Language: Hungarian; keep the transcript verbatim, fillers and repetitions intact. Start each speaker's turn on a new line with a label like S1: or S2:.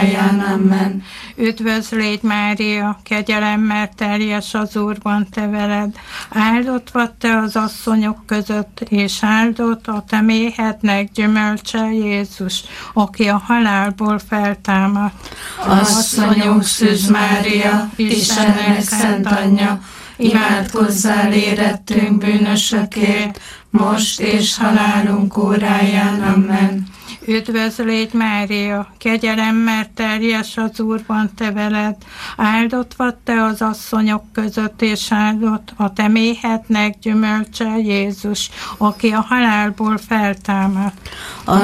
S1: óráján. Amen.
S2: Üdvözl légy, Mária, kegyelemmel teljes az Úrban te veled, áldott vagy te az asszonyok között, és áldott a te méhednek gyümölcse Jézus, aki a halálból feltámadt.
S1: Asszonyunk Szűz Mária, Istennek szent anyja, imádkozzál érettünk bűnösökért, most és halálunk óráján. Amen.
S2: Üdvözl légy, Mária, kegyelemmel teljes az Úrban te veled, áldott vagy te az asszonyok között, és áldott a te méhednek gyümölcse Jézus, aki a halálból feltámadt.